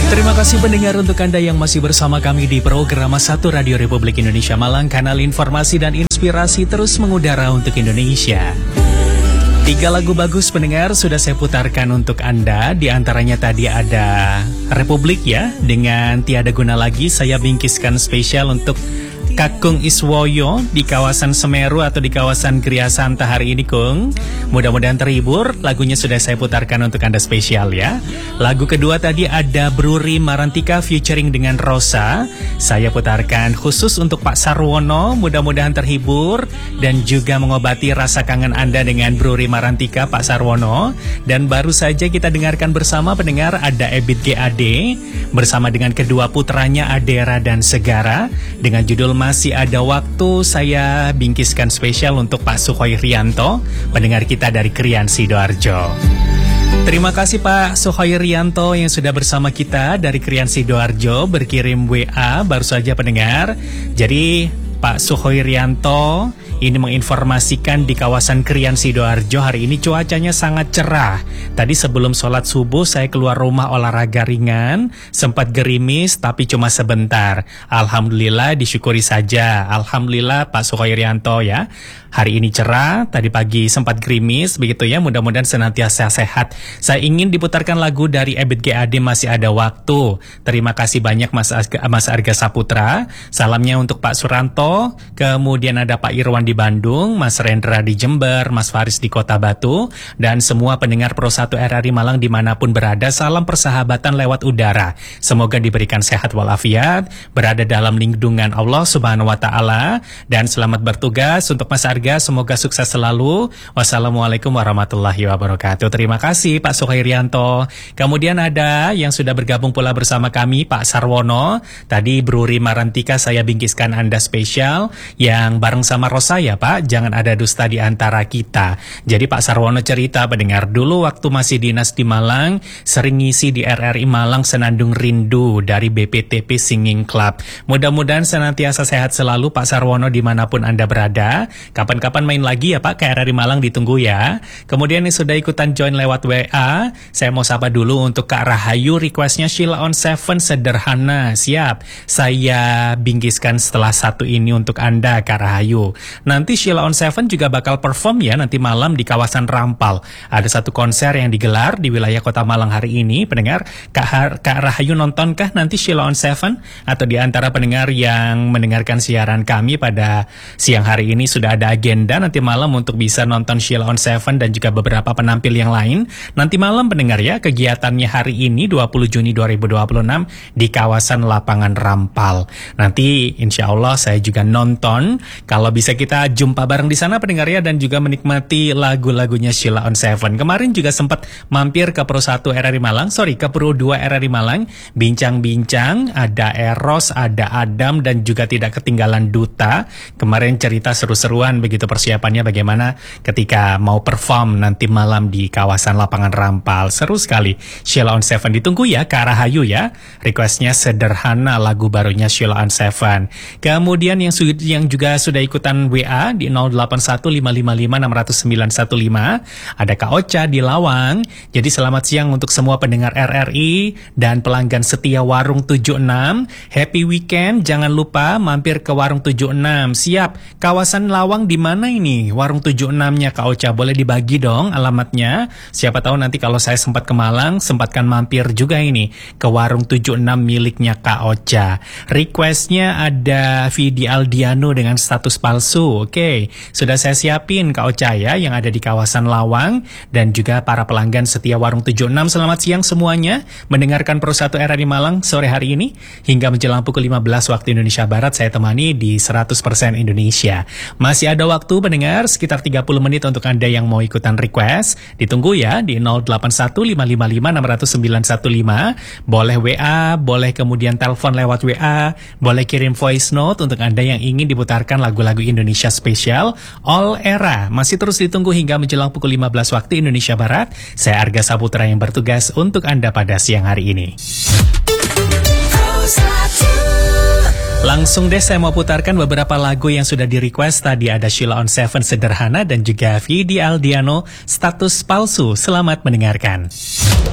Terima kasih pendengar untuk Anda yang masih bersama kami di program 1 Radio Republik Indonesia Malang, kanal informasi dan inspirasi terus mengudara untuk Indonesia. 3 lagu bagus pendengar sudah saya putarkan untuk Anda. Di antaranya tadi ada Republik ya, dengan Tiada Guna Lagi. Saya bingkiskan spesial untuk Kakung Iswoyo di kawasan Semeru atau di kawasan Gria Santa hari ini, Kung. Mudah-mudahan terhibur. Lagunya sudah saya putarkan untuk Anda spesial ya. Lagu kedua tadi ada Bruri Marantika featuring dengan Rosa. Saya putarkan khusus untuk Pak Sarwono. Mudah-mudahan terhibur dan juga mengobati rasa kangen Anda dengan Bruri Marantika, Pak Sarwono. Dan baru saja kita dengarkan bersama pendengar ada Ebit GAD bersama dengan kedua putranya Adera dan Segara dengan judul Masih Ada Waktu. Saya bingkiskan spesial untuk Pak Sukhoi Rianto, pendengar kita dari Krian Sidoarjo. Terima kasih Pak Sukhoi Rianto yang sudah bersama kita dari Krian Sidoarjo, berkirim WA baru saja pendengar. Jadi Pak Sukhoi Rianto ini menginformasikan di kawasan Krian Sidoarjo hari ini cuacanya sangat cerah. Tadi sebelum sholat subuh saya keluar rumah olahraga ringan, sempat gerimis tapi cuma sebentar. Alhamdulillah, disyukuri saja. Alhamdulillah Pak Sukhoi Rianto ya. Hari ini cerah, tadi pagi sempat gerimis begitu ya. Mudah-mudahan senantiasa sehat. Saya ingin diputarkan lagu dari Ebit GAD Masih Ada Waktu. Terima kasih banyak Mas Arga Saputra. Salamnya untuk Pak Suranto. Kemudian ada Pak Irwan di Bandung, Mas Rendra di Jember, Mas Faris di Kota Batu, dan semua pendengar Pro 1 RRI Malang dimanapun berada. Salam persahabatan lewat udara. Semoga diberikan sehat walafiat, berada dalam lindungan Allah Subhanahu wa Ta'ala, dan selamat bertugas untuk Mas Arga. Semoga sukses selalu. Wassalamualaikum warahmatullahi wabarakatuh. Terima kasih Pak Sukhoi Rianto. Kemudian ada yang sudah bergabung pula bersama kami, Pak Sarwono. Tadi Bruri Marantika saya bingkiskan Anda spesial yang bareng sama Rosa ya Pak, jangan ada dusta di antara kita. Jadi Pak Sarwono cerita pendengar, dulu waktu masih dinas di Malang, sering ngisi di RRI Malang Senandung Rindu dari BPTP Singing Club. Mudah-mudahan senantiasa sehat selalu Pak Sarwono dimanapun Anda berada. Kapan-kapan main lagi ya Pak ke RRI Malang, ditunggu ya. Kemudian yang sudah ikutan join lewat WA, saya mau sapa dulu untuk Kak Rahayu, requestnya Sheila on 7 Sederhana. Siap, saya bingkiskan setelah satu ini untuk Anda Kak Rahayu. Nanti Sheila on 7 juga bakal perform ya nanti malam di kawasan Rampal. Ada satu konser yang digelar di wilayah Kota Malang hari ini. Pendengar, Kak Rahayu nontonkah nanti Sheila on 7? Atau di antara pendengar yang mendengarkan siaran kami pada siang hari ini sudah ada agenda nanti malam untuk bisa nonton Sheila on 7 dan juga beberapa penampil yang lain. Nanti malam pendengar ya, kegiatannya hari ini 20 Juni 2026 di kawasan Lapangan Rampal. Nanti insya Allah saya juga nonton. Kalau bisa kita jumpa bareng di sana pendengar ya, dan juga menikmati lagu-lagunya Sheila on 7. Kemarin juga sempat mampir ke Pro 1 RRI Malang, ke Pro 2 RRI Malang, bincang-bincang, ada Eros, ada Adam, dan juga tidak ketinggalan Duta. Kemarin cerita seru-seruan begitu persiapannya bagaimana ketika mau perform nanti malam di kawasan Lapangan Rampal. Seru sekali. Sheila on 7 ditunggu ya Kak Rahayu ya. Requestnya Sederhana, lagu barunya Sheila on 7. Kemudian yang juga sudah ikutan WA di 0815556915 ada Kak Ocha di Lawang. Jadi selamat siang untuk semua pendengar RRI dan pelanggan setia Warung 76. Happy weekend, jangan lupa mampir ke Warung 76. Siap. Kawasan Lawang di mana ini? Warung 76-nya Kak Ocha, boleh dibagi dong alamatnya. Siapa tahu nanti kalau saya sempat ke Malang, sempatkan mampir juga ini ke Warung 76 miliknya Kak Ocha. Requestnya ada Vidi Aldiano dengan status palsu. Oke, sudah saya siapin Kak Ocha ya, yang ada di kawasan Lawang, dan juga para pelanggan setia Warung 76. Selamat siang semuanya, mendengarkan Pro 1 RRI Malang sore hari ini hingga menjelang pukul 15 waktu Indonesia Barat. Saya temani di 100% Indonesia. Masih ada waktu pendengar sekitar 30 menit untuk Anda yang mau ikutan request. Ditunggu ya di 0815556915. Boleh WA, boleh kemudian telepon lewat WA, boleh kirim voice note untuk Anda yang ingin diputarkan lagu-lagu Indonesia spesial All Era. Masih terus ditunggu hingga menjelang pukul 15 waktu Indonesia Barat. Saya Arga Saputra yang bertugas untuk Anda pada siang hari ini. Langsung deh saya mau putarkan beberapa lagu yang sudah di-request. Tadi ada Sheila on 7 Sederhana dan juga Vidi Aldiano Status Palsu. Selamat mendengarkan.